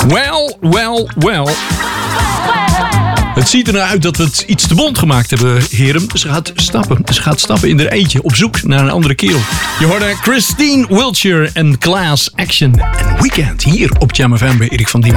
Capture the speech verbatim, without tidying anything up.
Well, well, well. Het ziet er nou uit dat we het iets te bond gemaakt hebben, heren. Ze gaat stappen. Ze gaat stappen in haar eentje op zoek naar een andere kerel. Je hoorde Christine Wiltshire en Class Action en Weekend hier op Jam F M bij Erik van Diemen.